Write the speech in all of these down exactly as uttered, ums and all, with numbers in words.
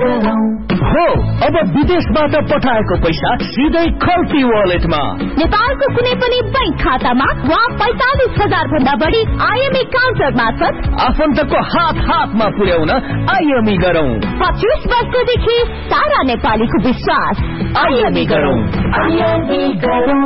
हो अब विदेशबाट पठाएको पैसा सिधै खल्ती वालेटमा नेपालको कुनै पनि बैंक खातामा वा पैंतालिस हजार भन्दा बढी आईएमई काउन्टर मार्फत आफन्तको हात हातमा पुर्याउन आईएमई गरौं। पच्चीस वर्षदेखि सारा नेपालीको विश्वास आईएमई गरौं। आईएमई गरौं।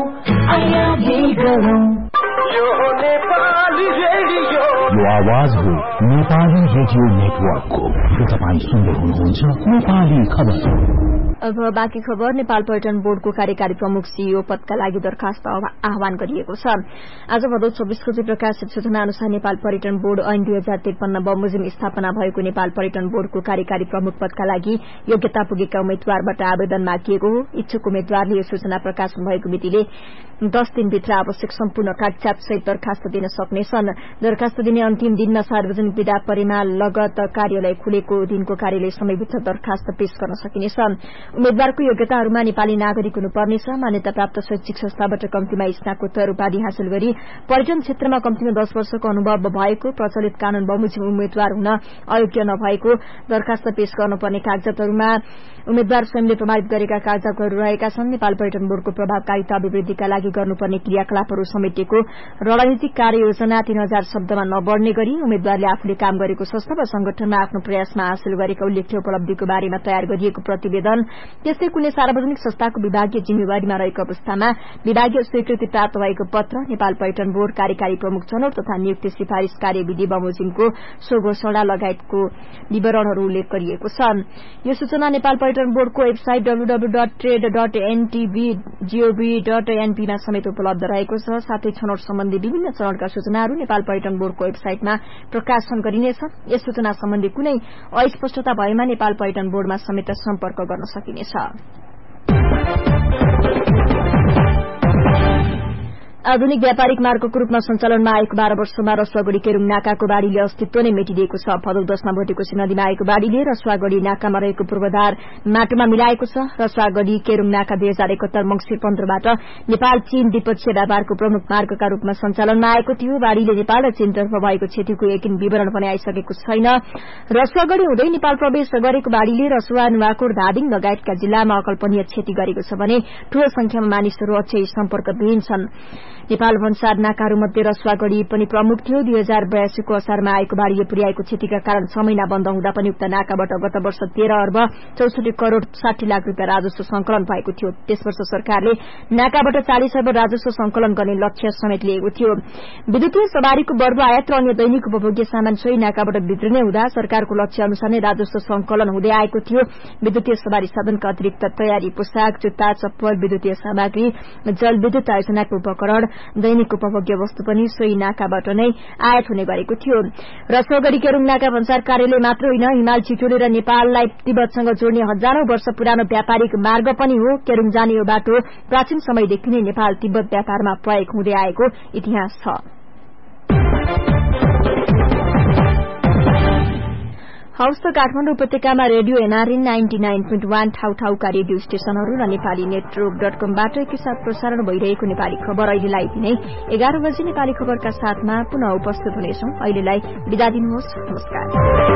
आईएमई गरौं। यो नेपाली रेडियो यो आवाज हो नेपाली रेडियो नेटवर्कको। तपाईँ सुन्दै हुनुहुन्छ नेपाली खबर। अब बाँकी खबर। नेपाल पर्यटन बोर्डको कार्यकारी प्रमुख सीईओ पदका लागि दरखास्त आह्वान गरिएको छ। आज भदौ चौबीस गते प्रकाशित सूचना अनुसार नेपाल पर्यटन बोर्ड ऐन दुई हजार त्रिपन्न बमोजिम स्थापना भएको नेपाल पर्यटन बोर्डको कार्यकारी प्रमुख पदका लागि योग्यता पुगेका उम्मेद्वारबाट आवेदन मागिएको हो। इच्छुक उम्मेद्वारले यो सूचना प्रकाशन भएको मितिले दस दिनभित्र आवश्यक सम्पूर्ण कागजात सहित दरखास्त दिन सक्नेछन्। दरखास्त दिने अन्तिम दिनमा सार्वजनिक विदा परेमा लगत कार्यालय खुलेको दिनको कार्यालय समयभित्र दरखास्त पेश गर्न सकिनेछ। उम्मेद्वारको योग्यताहरूमा नेपाली नागरिक हुनुपर्नेछ, मान्यता प्राप्त शैक्षिक संस्थाबाट कम्तीमा स्नातकोत्तर उपाधि हासिल गरी पर्यटन क्षेत्रमा कम्तीमा दस वर्षको अनुभव भएको, प्रचलित कानून बमोजिम उम्मेद्वार हुन अयोग्य नभएको, दरखास्त पेश गर्नुपर्ने कागजातहरूमा उम्मेद्वार स्वयंले प्रमाणित गरेका कागजातहरू रहेका छन्, नेपाल पर्यटन बोर्डको प्रभावकारिता अभिवृद्धिका लागि गर्नुपर्ने क्रियाकलापहरू समेटेको रणनीतिक कार्ययोजना तीन हजार शब्दमा नबढ्ने गरी उम्मेद्वारले आफूले काम गरेको संस्था वा संगठनमा आफ्नो प्रयासमा हासिल गरेका उल्लेख्य उपलब्धिको बारेमा तयार गरिएको प्रतिवेदन, त्यस्तै कुनै सार्वजनिक संस्थाको विभागीय जिम्मेवारीमा रहेको अवस्थामा विभागीय स्वीकृति प्राप्त भएको पत्र, नेपाल पर्यटन बोर्ड कार्यकारी प्रमुख छनौट तथा नियुक्ति सिफारिश कार्यविधि बमोजिमको सो घोषणा लगायतको विवरणहरू उल्लेख गरिएको छ। यो सूचना नेपाल पर्यटन बोर्डको website W W dot trade dot NTB gov dot एनपीमा समेत उपलब्ध रहेको छ। साथै छनौट सम्बन्धी विभिन्न चरणका सूचनाहरू नेपाल पर्यटन बोर्डको वेबसाइटमा प्रकाशन गरिनेछ। यस सूचना सम्बन्धी कुनै अस्पष्टता भएमा नेपाल पर्यटन बोर्डमा समेत सम्पर्क गर्न सकिनेछ। आधुनिक व्यापारिक मार्गको रूपमा सञ्चालनमा आएको बाह्र वर्षमा रसुवागढ़ी केरूङ नाकाको बाढ़ीले अस्तित्व नै मेटिदिएको छ। भदौ दशमा भोटेकोशी नदीमा आएको बाढ़ीले रसुवागढ़ी नाकामा रहेको पूर्वाधार माटोमा मिलाएको छ। रसुवागढ़ी केरूङ नाका दुई हजार एकहत्तर मंगिर पन्ध्रबाट नेपाल चीन द्विपक्षीय व्यापारको प्रमुख मार्गका रूपमा सञ्चालनमा आएको थियो। बाढ़ीले नेपाल र चीनतर्फ भएको क्षतिको यकिन विवरण पनि आइसकेको छैन। रसुवागढ़ी हुँदै नेपाल प्रवेश गरेको बाढ़ीले रसुवा, नुवाकोट, धादिङ लगायतका जिल्लामा अकल्पनीय क्षति गरेको छ भने ठूलो संख्यामा मानिसहरू अझै सम्पर्कविहीन छन्। नेपाल भन्सार नाकाहरूमध्ये रसुवागढ़ी पनि प्रमुख थियो। दुई हजार बयासीको असारमा आएको बाढ़ीले पुर्याएको क्षतिका कारण छ महिना बन्द हुँदा पनि उक्त नाकाबाट गत वर्ष तेह्र अर्ब चौसठी करोड़ साठी लाख रूपियाँ राजस्व संकलन भएको थियो। त्यस वर्ष सरकारले नाकाबाट चालिस अर्ब राजस्व संकलन गर्ने लक्ष्य समेत लिएको थियो। विद्युतीय सवारीको बढ्दो आयात र अन्य दैनिक उपभोग्य सामान सोही नाकाबाट भित्रिने हुँदा सरकारको लक्ष्य अनुसार नै राजस्व संकलन हुँदै आएको थियो। विद्युतीय सवारी साधनका अतिरिक्त तयारी पोशाक, जुत्ता, चप्पल, विद्युतीय सामग्री, जलविद्युत आयोजनाको उपकरण, दैनिक उपभोग्य वस्तु पनि सोही नाकाबाट नै आयात हुने गरेको थियो। रसुवागढ़ी केरूङ नाका भन्सार कार्यालय मात्र होइन, हिमाल चिचोले र नेपाललाई तिब्बतसँग जोड्ने हजारौं वर्ष पुरानो व्यापारिक मार्ग पनि हो। केरूङ जाने यो बाटो प्राचीन समयदेखि नै नेपाल तिब्बत व्यापारमा प्रयोग हुँदै आएको इतिहास छ। हौस् त काठमाडौँ उपत्यकामा radio NRN ninety nine point one ठाउँ ठाउँका रेडियो स्टेशनहरू र नेपाली नेटवर्क डट कमबाट एकैसाथ प्रसारण भइरहेको नेपाली खबर अहिलेलाई नै एघार बजे नेपाली खबरका साथमा पुनः उपस्थित हुनेछौं। अहिलेलाई विदा दिनुहोस्। नमस्कार।